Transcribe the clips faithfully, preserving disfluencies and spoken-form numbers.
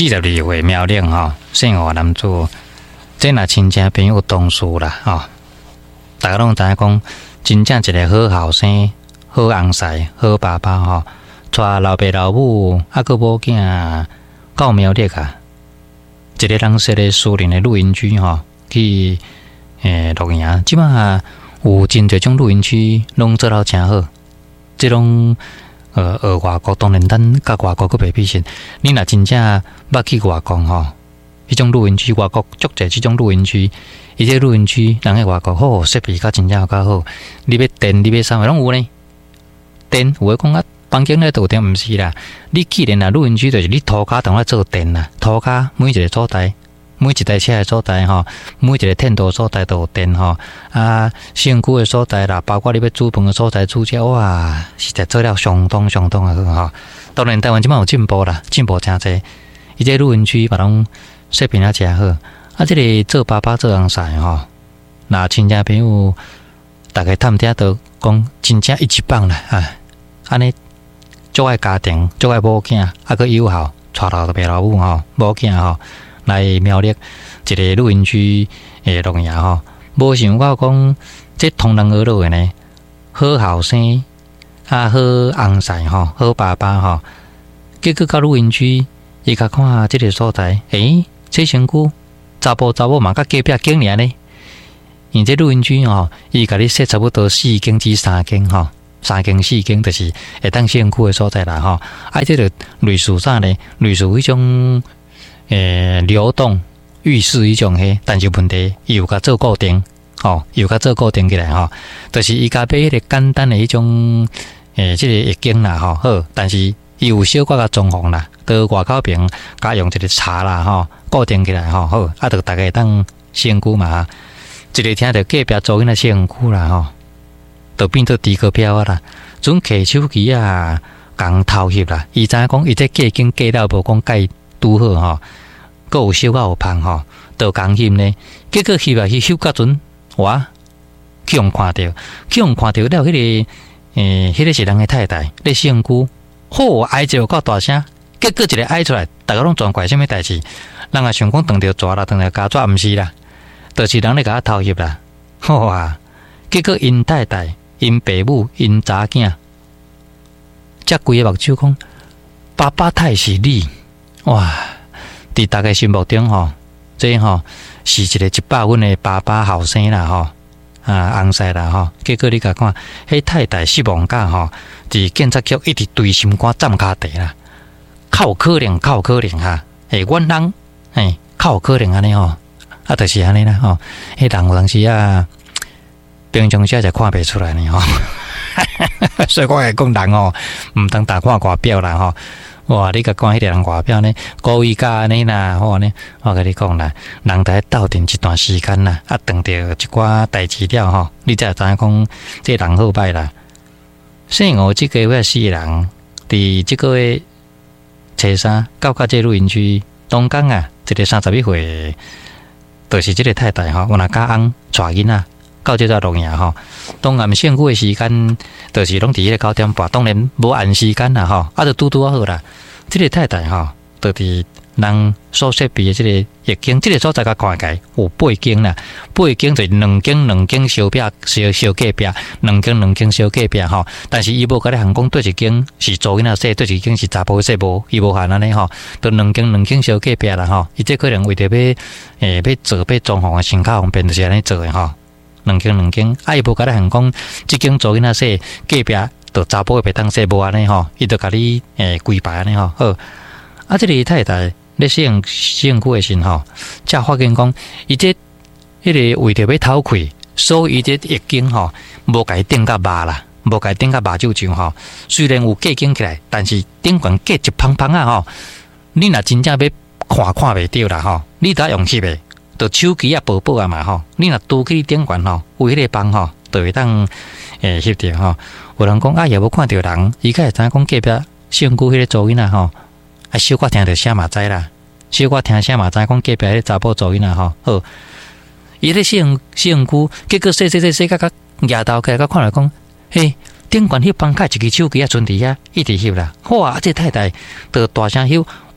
四十二岁苗龄吼，姓何男子，这若亲戚朋友同事啦吼，大家拢知影讲，真正一个好后生、好翁婿、好爸爸吼，带老爸老母啊个某囝到苗栗啊，一个人设的私人的露营区吼，去诶露营，即马有真侪种露营区拢做到诚好，即种。呃，呃，外国当然咱甲外国佫袂比先。你若真正捌去外国吼，迄种露营区，外国足侪即种露营区，伊这露营区人喺外国好设备，甲真正较好。你要电，你要啥物拢有呢？电有诶讲啊，房间咧都有电，毋是啦。你既然啊，露营区就是你涂骹当咧做电啦，涂骹每一个所在。每一台车的所在吼，每一个天道所在都有电吼，啊，身躯的所在啦，包括你要煮饭的所在、煮食哇，实在做了相当相当啊好吼。当然台湾即摆有进步啦，进步诚济。伊这露营区把拢设备啊诚好，啊，这个做爸爸做翁婿吼，那亲戚朋友大家探听都讲真正一级棒啦啊，安尼足爱家庭，足爱某囝，啊个友好，带老爸老母吼，某囝吼。来苗栗一个露营区诶露营吼，无想到讲这同人而落诶呢，好后生啊，好翁婿吼，好爸爸吼，结果到露营区，伊甲看即个所在，诶，这身躯查甫查某嘛，甲隔壁间尔呢。因这露营区吼，伊甲你设差不多四间至三间吼，三间四间就是会当身躯诶所在啦吼。啊，这个类似啥呢？类似迄种。诶，流动浴室迄种嘿，但是问题伊有甲做固定，吼，有甲做固定起来吼，就是伊甲买迄个简单的迄种诶，即、这个浴巾啦吼，好，但是伊有小可甲装潢啦，到外口边加用一个茶啦吼，固定起来吼，好，啊，着大家当身躯嘛，一个听着隔壁做囡仔身躯啦吼，就变做猪哥票啊啦，准摕手机啊，共偷翕啦，伊知影讲伊这隔间隔了无讲介拄好吼。阁有小可有芳吼，都讲翕呢。结果翕啊翕翕甲准，哇！去用看到，去用看到了迄、那个诶，迄、那个是人诶太太咧身躯，好哀一个够大声，结果一个哀出来，大家拢全怪什么代志？人也想讲当着抓啦，当着加抓，毋是啦，就是人咧甲偷翕啦。好啊！结果因太太、因爸母、因查囝，才规个目睭讲，爸爸太是你，哇！伫大家心目中吼，这吼是一个一百分的爸爸后生啦吼，啊翁婿啦吼。结果你甲看，迄太太失望甲吼，伫警察局一直对心肝站骹地啦，靠可能，靠可能哈。诶，阮人诶，靠可能安尼吼，啊，就是安尼啦吼。迄人有当时啊，平常时就看袂出来呢吼。所以我会讲人哦，毋通大看外表啦吼。哇！你甲看迄个人外表呢，故意甲安尼啦，好呢。我甲你讲啦，人在斗阵一段时间啦，啊，等到一寡代志了吼，你才知影讲这人好歹啦。姓吴即个月四个人，伫即个月初三到到这露营区东港啊，一个三十一岁，就是即个太太吼，有若家翁带囡仔到这座露营吼。当暗姓区的时间，就是拢伫迄个九点半，当然无按时间啦吼，啊，就拄拄好啦。即、这个太太吼，就伫人所设备的即个浴巾，即、这个所在甲看起来有八间啦，八间就是两间两间小壁小小隔壁，两间两间小隔壁吼。但是伊无甲你行讲对一间是做囡仔说，对一间是查甫说无，伊无限安尼吼，就两间两间小隔壁啦吼。伊这可能为着要诶要做要装潢的先较方便，就是安尼做的吼。两间两间，啊伊无甲你行讲，即间做囡仔说隔壁。就查甫袂当说无安尼吼，伊就甲你诶规排安尼吼。好，啊，这个太太咧使用使用久诶时吼，才发现讲，伊这迄个为着要偷窥，所以伊这浴巾吼，无甲伊顶甲麻啦，无甲伊顶甲麻酒酒吼。虽然有隔间起来，但是顶管隔一芳芳啊吼。你若真正要看看袂着啦吼，你得用翕诶，就手机啊、薄薄啊嘛吼。你若拄去顶管吼，有迄个帮吼，就会当诶翕着吼。有人讲啊，也无看到人，伊个会知讲隔壁姓姑迄个做囡仔吼，啊小可听到声嘛知啦，小可听声嘛知讲隔壁迄个查甫做囡仔吼，好，伊咧姓姓姑，结果说说说说，甲甲牙头起来，甲看来讲，嘿，顶管迄帮卡一支手机啊，存伫遐，一直翕啦，哇，这太太就大声翕，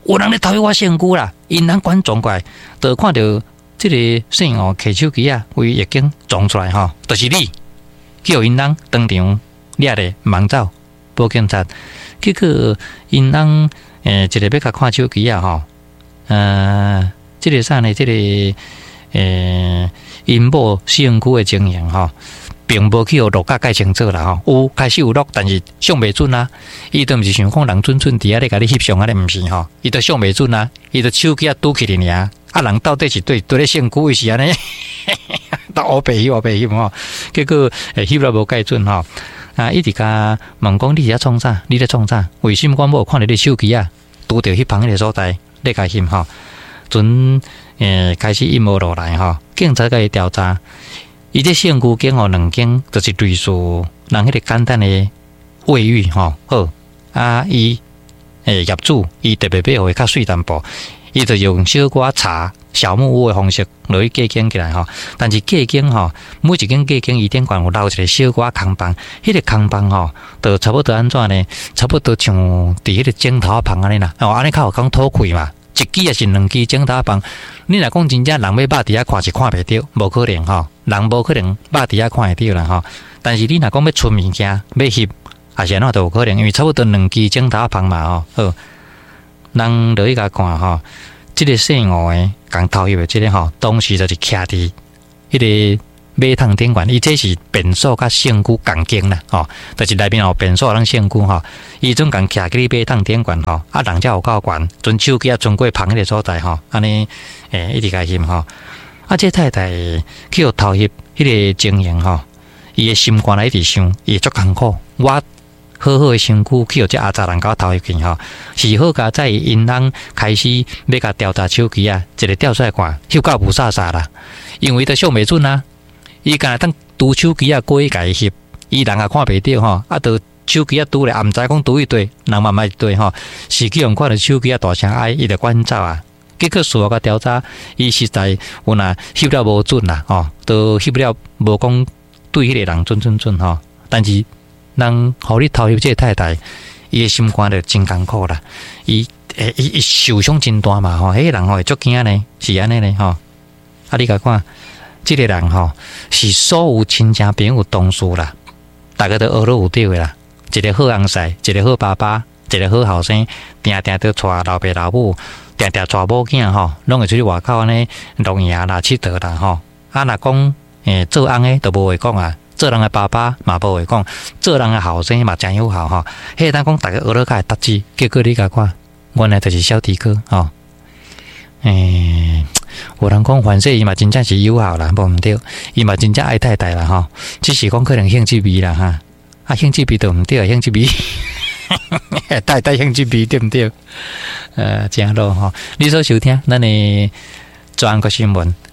有人咧偷我身躯啦，因人管撞过来，就看到这个姓哦，摕手机啊，为已经撞出来吼，就是你，叫因人当场掠咧忙走，报警察。结果因人诶，一个要甲看手机啊吼，呃，这个啥呢？这个诶，因某身躯的情形吼。并无去互录甲介清楚啦吼，有开始有录，但是相袂准啊。伊都毋是想讲人准准伫遐咧，甲你翕相啊咧，毋是吼，伊都相袂准啊。伊都手机啊拄起哩尔，啊人到底是对对咧身躯是安尼，都乌白翕乌白翕吼。结果诶翕了无介准吼，啊一直甲问讲你伫遐创啥？你咧创啥？为什么我无看到你手机啊？拄着迄旁迄个所在咧甲翕吼，准诶开始一摸落来吼，警察甲伊调查。伊这身躯间吼两间，就是类似人迄个简单的卫浴吼，好啊，伊诶业主伊特别买会较水淡薄，伊就用小可茶小木屋的方式落去架建起来吼。但是架建吼，每一间架建伊顶悬有留一个小可空房，迄、那个空房吼，就差不多安怎呢？差不多像伫迄个井头旁安尼啦，哦，安尼较有讲土气嘛。一支也是两支井头房，你若讲真正人要肉伫遐看是看袂到，无可能吼，人无可能肉伫遐看会到啦吼。但是你若讲要出物件要翕，也是安怎都有可能，因为差不多两支井头房嘛吼。好，人落去甲看吼，即、這個姓吴诶，共偷翕诶，即個吼，當時就是徛伫迄個馬桶頂懸，伊這是便所甲身軀共經啦，吼，就是內面有便所人身軀吼，伊總共徛喺馬桶頂懸吼，啊人才有夠懸，陣手機啊轉過旁迄個所在吼，安尼誒一直甲翕吼，啊這太太去互偷翕迄個情形吼，伊誒心肝來一直想，伊足艱苦，我好好誒身軀去互這阿雜人甲我偷翕去吼，是好甲在因人開始要甲調查手機啊，一個調出來看，翕到無煞煞啦，因為都相袂準啊。伊敢若當拄手機啊過去甲伊翕，伊人也看袂到吼，啊，都手機啊拄咧，也毋知講拄一對，人慢慢一對吼，是去用看到手機啊大聲嗌，伊就趕走啊。結果事後甲調查，伊實在有若翕了無準啦，吼，都翕了無講對迄個人準準準吼。但是人互你偷翕這個太太，伊誒心肝就真艱苦啦，伊誒伊伊受傷真大嘛吼，迄個人吼會足驚呢，是安尼呢吼。啊，你甲看。這個人吼是所有親戚朋友同事啦，大家都學落有對的啦。一個好翁婿，一個好爸爸，一個好後生，定定都帶老爸老母，定定帶某囝吼，攏會出去外口安尼農業啦、佚佗啦吼。啊，若講誒做翁誒，都無會講啊。做人誒爸爸嘛無會講，做人誒後生嘛真有效吼。迄當講大家學落較會達志，結果你甲看，原來就是小弟哥吼。誒。有人講凡世伊嘛真正是友好啦，無毋對，伊嘛真正愛太太啦吼，只是講可能興趣味啦哈，啊興趣味都毋對，興趣味，太太興趣味對毋對？呃，正咯吼，你所收聽咱誒專國新聞，